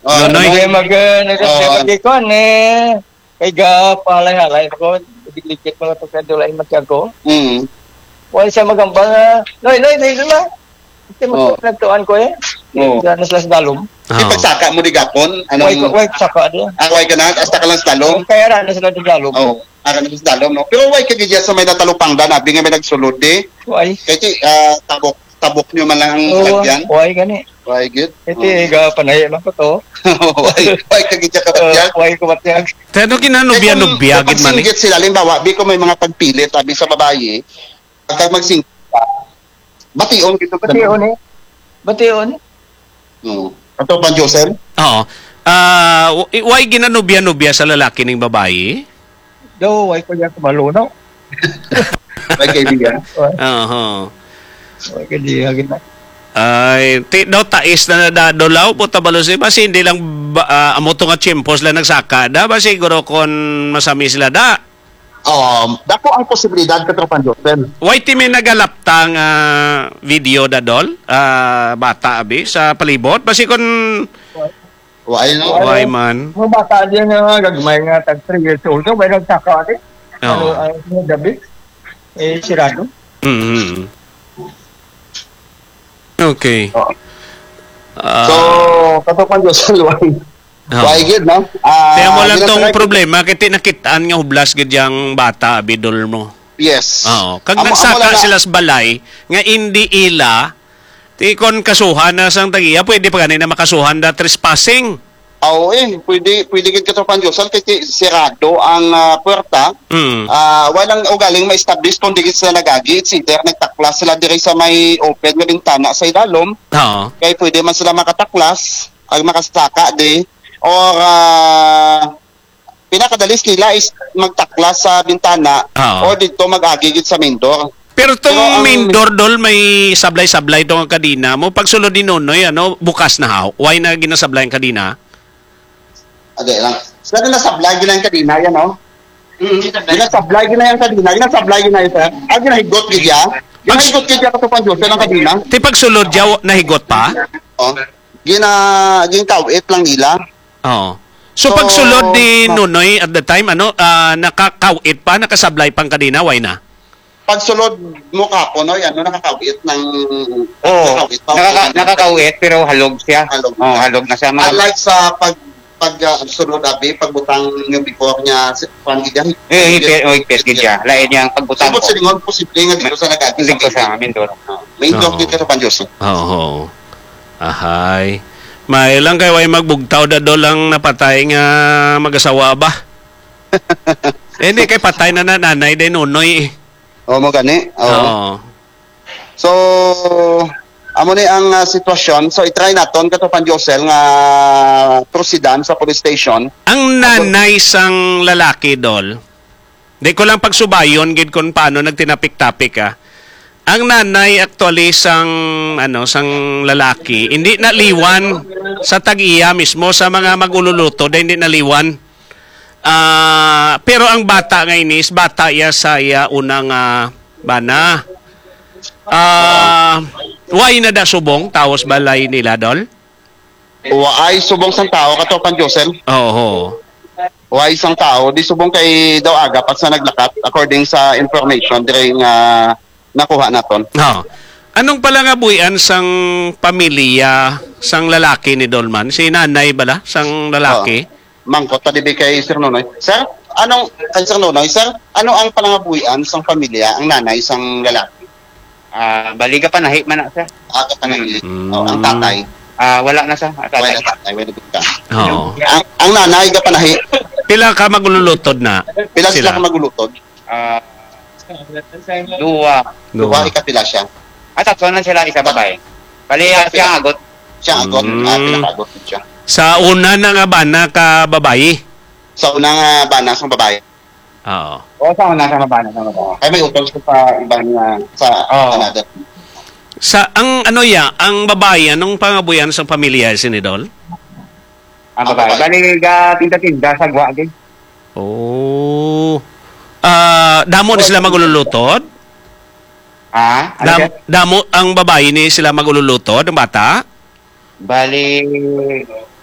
Nonoy. Nagkikon kay ga palay-halay ko, diklikit mga pagkadulay matyago. Wala siya magambang, noy, diba? Ito nagtuan ko Ganas lang sa dalom. Pagsaka mo di gapon, Way saka di. Way ka na, hasta ka lang sa dalom. Kaya na sila sa dalom. Ara na sa dalom, no? Pero way ka gidya sa may natalupangda, nabi nga may nagsulod di. Way. Kaya tabok nyo man lang ang lagyan. Way gani. Way good. Ito ga panay lang ko to. Way ka gidya ka batyag. Way ko batyag. Tano kinanubya gid man. Pagsinggit sila, limbawa, di ko may mga pagpilit, sabi sa babae, pagka magsinggit ka, bation gito. Bation. Ato pa, Joseph? Oo. Why ginanubya-nubya sa lalaki ng babae? Daw, why ko yan kumalunaw. May kaibigan? Oo. Why ka di na. Ay, daw tais na nadadolaw po tabalo si basi hindi lang amo to nga chimpos lang nagsaka da ba siguro kon masami sila da. Dako ang posibilidad ka tropan Joseph. Why ti may nagalaptang video dadol bata abi sa palibot basi kon why no? Why man? Mo bata dia nga gagmay nga tag 3 years old ko bay nagsaka ati. Ano gabi? Sirado. Okay. So, katopan Joseph why gid no? Kaya mo lang tong problema kiti nakitaan nga hublas gid yang bata bidol mo. Yes. Oo. Kag nagsaka sila sa balay nga hindi ila ti kon kasuhan na sang tagiya pwede pa gani na makasuhan da trespassing. Pwede gid katopan Joseph kiti sirado ang puwerta. Walang ugaling ma-establish kung di sila nagagi either nagtaklas sila diri sa may open nga bintana sa idalom. Oo. Kaya pwede man sila makataklas ang makasaka di or pinakadalis nila is magtaklas sa bintana o dito mag-agigit sa main door. Pero tong main door dol may sablay-sablay tong kadina mo pagsulod ni Nonoy bukas na haw. Why na ginasablay ang kadina? Ade lang. Sila na sablay gina ang kadina yan no. Ginasablay gina yung kadina, ginasablay gina ito. Ginahigot gid ya. Ginahigot gid ya katupan Joseph ang kadina. Ti pagsulod ya nahigot pa? Ginakawit lang nila. Oo. So pagsulod ni Nonoy at the time nakakawit pa, nakasablay pang kadina, why na? Pagsulod mo kapo no, yan nakakawit ng nakakawit pero halog siya. Halog na siya. Unlike sa pagsulod abi pagbutang yung before niya pangidya. Ipes gid siya. Lain yang pagbutang. Subot silingon posible nga dito sa nagagi sa main door. Main door dito sa Panjos. Oo. Ahay. May lang kay way magbugtaw dadol lang napatay nga mag-asawa ba? Hindi kay patay na nanay din Nonoy. Mo gani. So amo ni ang sitwasyon. So i-try naton katupan Josel nga proceedan sa police station. Ang nanay sang lalaki dol. Di ko lang pagsubayon gid kon paano nagtinapik-tapik Ang nanay actually sang lalaki hindi naliwan sa tag-iya mismo sa mga magululuto dahil hindi naliwan. Pero ang bata ngayon is bata sa unang bana. Why na da subong taos balay nila dol? Ay subong sang tao katopan Josel. Oo. Why sang tao di subong kay daw aga pag sa naglakat according sa information diri nga nakuha naton. Anong pala nga buyan sang pamilya sang lalaki ni Dolman? Si nanay bala sang lalaki? Mangkot tadibi kay Sir Nonoy. Sir, Sir Nonoy, sir, ano ang palangabuyan sang pamilya ang nanay sang lalaki? Baliga pa nahi man na siya. Ang tatay. Wala na siya. Wala tatay, wala ka. Ang nanay ka panahi. Pila ka magululutod na? Pila sila ka magulutod? Duwa ikapila siya. Tatlo na sila isa babae. Bali siya agot. Siya agot, pinakagot siya. Sa una na nga bana ka babae? Sa una nga bana sa babae. Oo. Sa una sa babae. Ay may utol sa ibang sa Canada. Sa ang babae anong pangabuyan sa pamilya sinidol? Ang babae. Bali tinda-tinda sa guwagin. Damo ni sila magululutod? Ano damo ang babae ni sila magululutod, ang bata? Bali